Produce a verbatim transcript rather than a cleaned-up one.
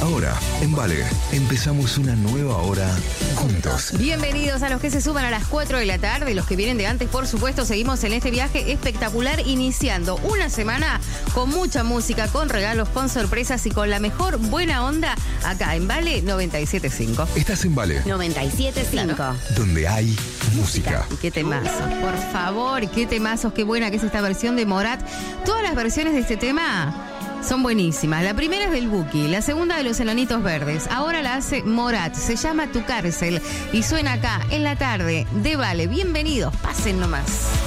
Ahora, en Vale, empezamos una nueva hora juntos. Bienvenidos a los que se suman a las cuatro de la tarde, los que vienen de antes, por supuesto. Seguimos en este viaje espectacular, iniciando una semana con mucha música, con regalos, con sorpresas y con la mejor buena onda acá en Vale noventa y siete punto cinco. Estás en Vale, noventa y siete punto cinco. Claro. donde hay música. Y qué temazos, por favor, qué temazos, qué buena que es esta versión de Morat. Todas las versiones de este tema son buenísimas. La primera es del Buki, la segunda de los Enanitos Verdes. Ahora la hace Morat, se llama Tu Cárcel y suena acá en la tarde de Vale. Bienvenidos, pasen nomás.